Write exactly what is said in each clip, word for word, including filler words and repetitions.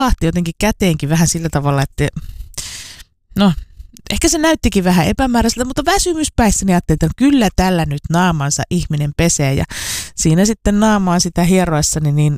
pahti jotenkin käteenkin vähän sillä tavalla, että no ehkä se näyttikin vähän epämääräiseltä, mutta väsymyspäissäni ajattelin, että kyllä tällä nyt naamansa ihminen pesee. Ja siinä sitten naamaa sitä hieroessani niin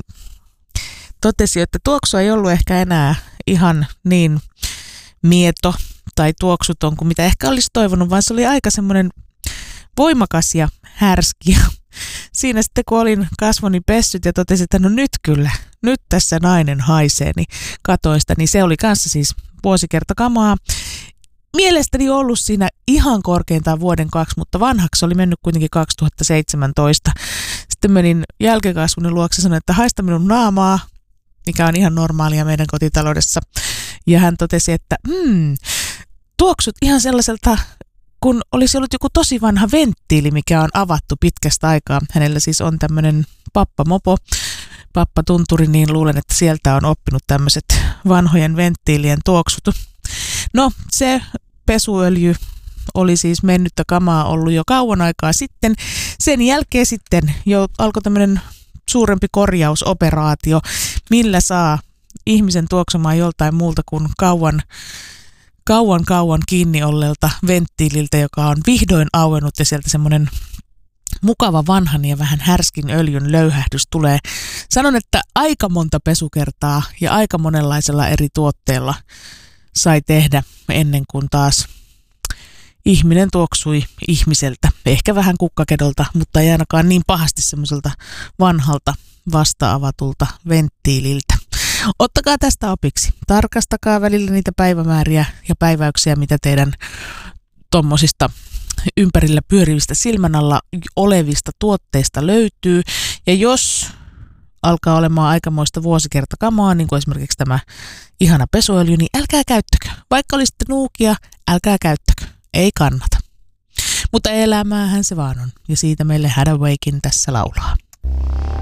totesi, että tuoksu ei ollut ehkä enää ihan niin mieto tai tuoksuton kuin mitä ehkä olisi toivonut, vaan se oli aika semmoinen voimakas ja härski. Ja siinä sitten kun olin kasvoni pessyt ja totesin, että no nyt kyllä, nyt tässä nainen haisee, niin katoin sitä, niin se oli kanssa siis vuosikertakamaa. Mielestäni ollut siinä ihan korkeintaan vuoden kaksi, mutta vanhaksi oli mennyt kuitenkin kaksituhattaseitsemäntoista. Sitten menin jälkikasvuni luokse ja sanoin, että haista minun naamaa, mikä on ihan normaalia meidän kotitaloudessa. Ja hän totesi, että hmm, tuoksut ihan sellaiselta, kun olisi ollut joku tosi vanha venttiili, mikä on avattu pitkästä aikaa. Hänellä siis on tämmöinen pappamopo, pappatunturi, niin luulen, että sieltä on oppinut tämmöiset vanhojen venttiilien tuoksut. No, se pesuöljy oli siis mennyttä kamaa ollut jo kauan aikaa sitten. Sen jälkeen sitten jo alkoi tämmöinen suurempi korjausoperaatio, millä saa ihmisen tuoksumaan joltain muulta kuin kauan, kauan, kauan kiinni olleelta venttiililtä, joka on vihdoin auennut ja sieltä semmoinen mukava vanhan ja vähän härskin öljyn löyhähdys tulee. Sanon, että aika monta pesukertaa ja aika monenlaisella eri tuotteella sai tehdä ennen kuin taas ihminen tuoksui ihmiseltä. Ehkä vähän kukkakedolta, mutta ei ainakaan niin pahasti semmoiselta vanhalta vasta-avatulta venttiililtä. Ottakaa tästä opiksi. Tarkastakaa välillä niitä päivämääriä ja päiväyksiä, mitä teidän tommosista ympärillä pyörivistä silmän alla olevista tuotteista löytyy. Ja jos alkaa olemaan aikamoista vuosikertakamaa, niin kuin esimerkiksi tämä ihana pesuöljy, niin älkää käyttäkö. Vaikka olisitte nuukia, älkää käyttäkö. Ei kannata. Mutta elämäähän se vaan on. Ja siitä meille Hathawaykin tässä laulaa.